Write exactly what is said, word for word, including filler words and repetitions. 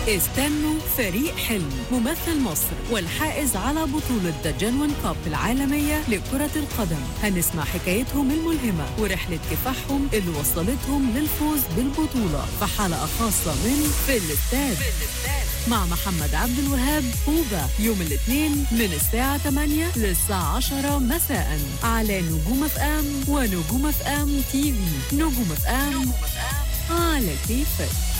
استنوا فريق حلم ممثل مصر والحائز على بطولة ذا جنون كاب العالمية لكرة القدم. هنسمع حكايتهم الملهمة ورحلة كفاحهم اللي وصلتهم للفوز بالبطولة في حلقة خاصة من في الاستاد مع محمد عبد الوهاب هوبا يوم الاثنين من الساعة ثمانية للساعة عشرة مساء على نجوم اف ام ونجوم اف ام تي في. نجوم اف ام على كيفك.